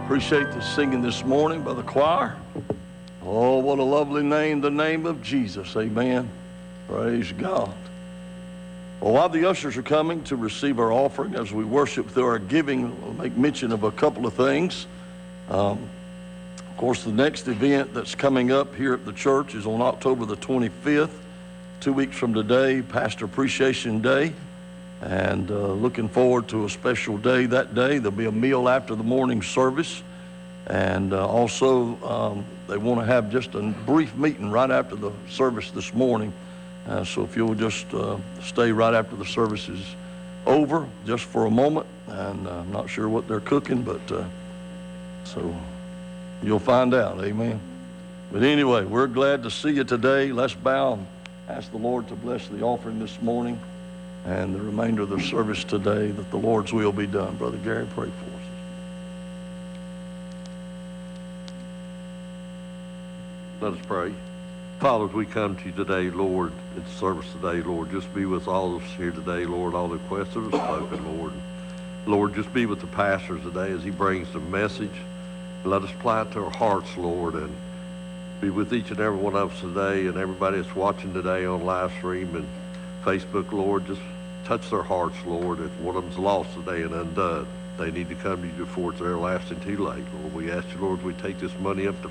Appreciate the singing this morning by the choir. Oh, what a lovely name, the name of Jesus. Amen. Praise God. Well, while the ushers are coming to receive our offering as we worship through our giving, we'll make mention of a couple of things. Of course, the next event that's coming up here at the church is on October the 25th, 2 weeks from today, Pastor Appreciation Day. And looking forward to a special day that day. There'll be a meal after the morning service. And also, they want to have just a brief meeting right after the service this morning. So if you'll just stay right after the service is over, just for a moment. And I'm not sure what they're cooking, but so you'll find out. Amen. But anyway, we're glad to see you today. Let's bow and ask the Lord to bless the offering this morning and the remainder of the service today, that the Lord's will be done. Brother Gary, pray for us. Let us pray. Father, as we come to you today, Lord, in service today, Lord, just be with all of us here today, Lord, all the requests that are spoken, Lord. Lord, just be with the pastor today as he brings the message. Let us apply it to our hearts, Lord, and be with each and every one of us today and everybody that's watching today on live stream and Facebook, Lord. Just touch their hearts, Lord. If one of them's lost today and undone, they need to come to you before it's everlasting too late, Lord. We ask you, Lord, we take this money up to